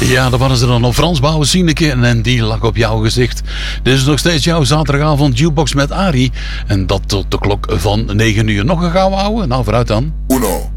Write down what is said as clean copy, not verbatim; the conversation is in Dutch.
Ja, dat waren ze dan op Frans Bouwen Sieneke en die lag op jouw gezicht. Dit is nog steeds jouw zaterdagavond jukebox met Arie. En dat tot de klok van 9 uur. Nog een gauw houden? Nou, vooruit dan.